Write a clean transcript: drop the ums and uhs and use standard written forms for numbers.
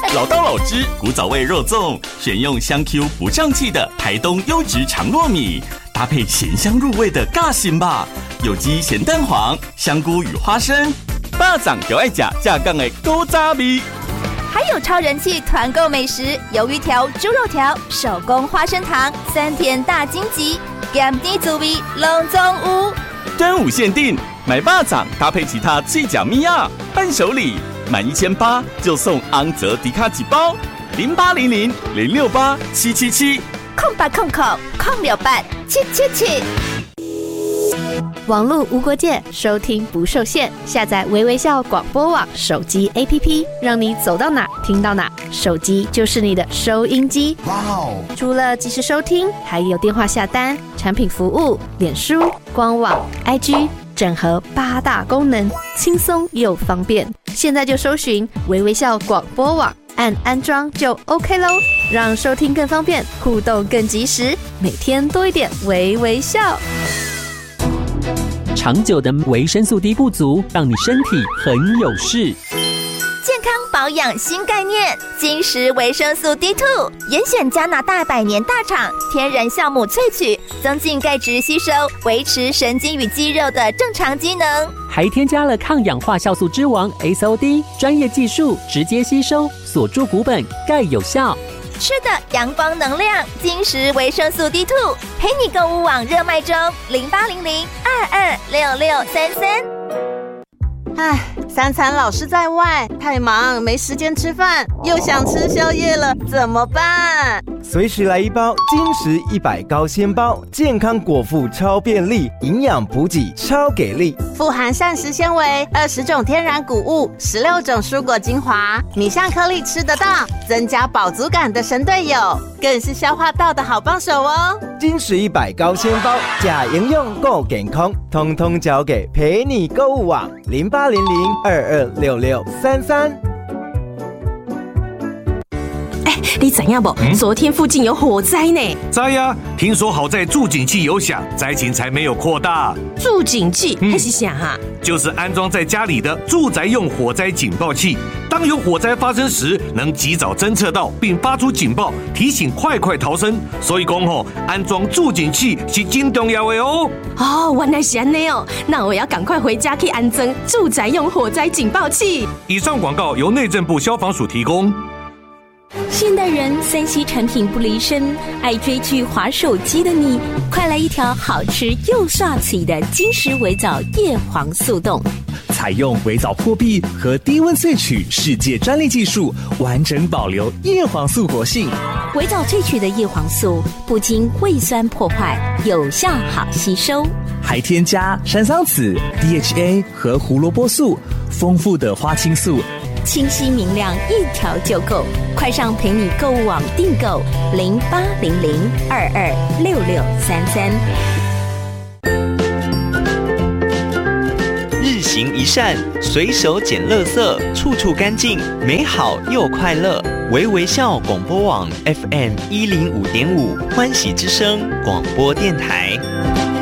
老道老汁古早味肉粽，选用香 Q 不胀气的台东优质长糯米，搭配咸香入味的尬心吧，有机咸蛋黄、香菇与花生，巴掌就爱吃架杠的古早味。 还有超人气团购美食，鱿鱼条、猪肉条、手工花生糖，3天大惊喜，咸甜滋味拢总有。 端午限定，买巴掌搭配其他脆甲米亚伴手礼，满1800就送昂泽迪卡几包，0800-668-777，0800-068-777。 网络无国界，收听不受限。下载微微笑广播网手机 APP， 让你走到哪听到哪，手机就是你的收音机。哇哦！除了即时收听，还有电话下单、产品服务、脸书、官网、IG， 整合8大功能，轻松又方便。现在就搜寻微微笑广播网，按安装就 OK 咯，让收听更方便，互动更及时，每天多一点微微笑。 长久的维生素 D 不足，让你身体很有事。 健康保养新概念，金石维生素 D2， 严选加拿大100年大厂天然酵母萃取，增进钙质吸收，维持神经与肌肉的正常机能。 还添加了抗氧化酵素之王 SOD， 专业技术直接吸收，锁住骨本，钙有效。 吃的阳光能量，金石维生素 D2， 陪你购物网热卖中，0800-226633。 3餐老是在外，太忙没时间吃饭，又想吃宵夜了，怎么办？ 随时来一包金石100高纤包，健康果腹超便利，营养补给超给力， 富含膳食纤维、20种天然谷物、16种蔬果精华，米香颗粒吃得到，增加饱足感的神队友，更是消化道的好帮手哦。 金石100高纤包，假营养够健康，通通交给陪你购物网0800-226633。 你知影不？昨天附近有火灾呢。 知呀，听说好在助警器有响，灾情才没有扩大。 助警器还是啥哈？ 就是安装在家里的住宅用火灾警报器，当有火灾发生时，能及早侦测到并发出警报，提醒快逃生。所以讲安装助警器是真重要的哦。 哦，原来是这样哦，那我要赶快回家去安装住宅用火灾警报器。 以上广告由内政部消防署提供。 现代人3C 产品不离身，爱追剧滑手机的你，快来一条好吃又刷嘴的金石微藻叶黄素冻， 采用微藻破壁和低温萃取世界专利技术，完整保留叶黄素活性。 微藻萃取的叶黄素不经胃酸破坏，有效好吸收， 还添加山桑子、DHA 和胡萝卜素，丰富的花青素， 清晰明亮，一条就够。快上陪你购物网订购0800-226633。 日行一善，随手捡垃圾，处处干净，美好又快乐。微微笑广播网 FM105.5欢喜之声广播电台。